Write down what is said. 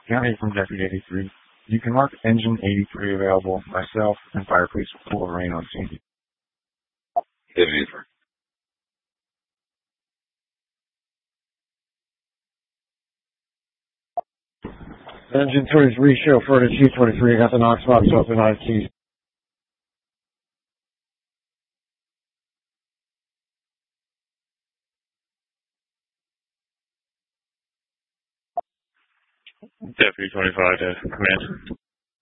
County from Deputy 83. You can mark Engine 83 available. Myself and Fire Police will remain on scene. Deputy 83. Engine 23, chauffeur to G23, got the Knox box open, I keys. Deputy 25 to command.